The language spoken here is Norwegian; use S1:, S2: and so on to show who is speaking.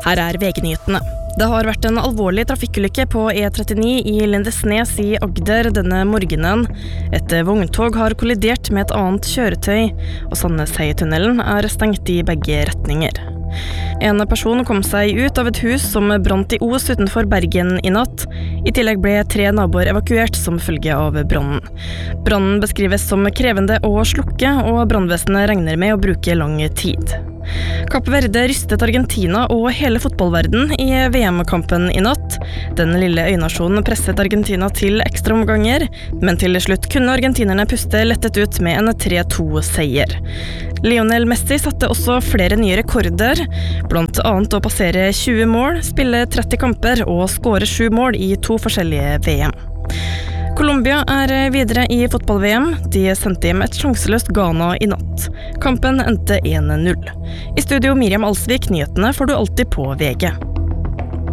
S1: Her VG-nyhetene. Det har vært en alvorlig trafikkulykke på E39 i Lindesnes i Agder denne morgenen. Et vogntog har kollidert med et annet kjøretøy, og Sandnesheitunnelen stengt i begge retninger. En person kom seg ut av et hus som brant i Os utenfor Bergen i natt. I tillegg ble 3 naboer evakuert som følge av brannen. Brannen beskrives som krevende å slukke, og brannvesenet regner med å bruke lang tid. Kapp Verde rystet Argentina og hele fotballverden i VM-kampen i natt. Den lille øynasjonen presset Argentina til ekstraomganger, men til slutt kunne argentinerne puste lettet ut med en 3-2-seier. Lionel Messi satte også flere nye rekorder, blant annet å passere 20 mål, spille 30 kamper og skåre 7 mål i 2 forskjellige VM. Colombia videre i fotball-VM. De sendte hjem et sjanseløst Ghana i natt. Kampen endte 1-0. I studio Miriam Alsvik, nyhetene får du alltid på VG.